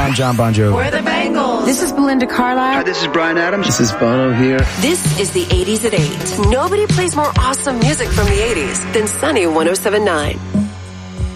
I'm John Bon Jovi. We're the Bangles. This is Belinda Carlisle. Hi, this is Bryan Adams. This is Bono here. This is the 80s at 8. Nobody plays more awesome music from the 80s than Sunny 107.9.